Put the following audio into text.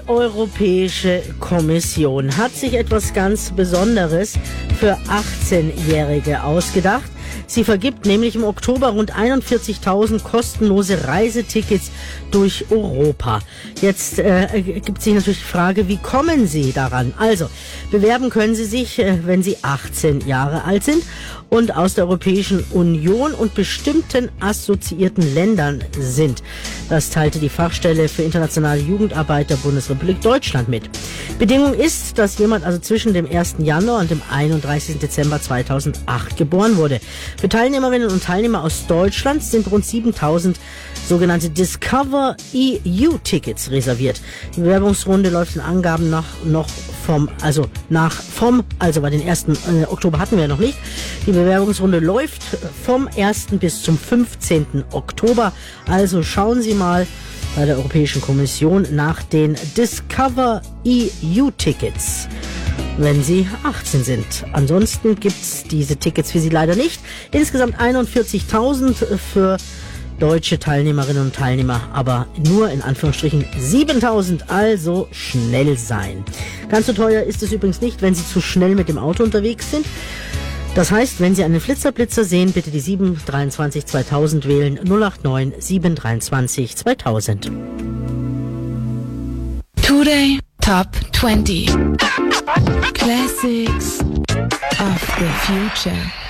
Europäische Kommission hat sich etwas ganz Besonderes für 18-Jährige ausgedacht. Sie vergibt nämlich im Oktober rund 41.000 kostenlose Reisetickets durch Europa. Jetzt gibt sich natürlich die Frage, wie kommen Sie daran? Also, bewerben können Sie sich, wenn Sie 18 Jahre alt sind und aus der Europäischen Union und bestimmten assoziierten Ländern sind. Das teilte die Fachstelle für internationale Jugendarbeit der Bundesrepublik Deutschland mit. Bedingung ist, dass jemand also zwischen dem 1. Januar und dem 31. Dezember 2008 geboren wurde. Für Teilnehmerinnen und Teilnehmer aus Deutschland sind rund 7.000 sogenannte Discover EU-Tickets reserviert. Die Bewerbungsrunde läuft in Angaben also bei den 1. Oktober hatten wir noch nicht. Die Bewerbungsrunde läuft vom 1. bis zum 15. Oktober. Also schauen Sie mal bei der Europäischen Kommission nach den Discover EU-Tickets, wenn Sie 18 sind. Ansonsten gibt's diese Tickets für Sie leider nicht. Insgesamt 41.000 für deutsche Teilnehmerinnen und Teilnehmer, aber nur in Anführungsstrichen 7.000, also schnell sein. Ganz so teuer ist es übrigens nicht, wenn Sie zu schnell mit dem Auto unterwegs sind. Das heißt, wenn Sie einen Flitzer-Blitzer sehen, bitte die 723 2000 wählen, 089 723 2000. Today Top 20 Classics of the Future.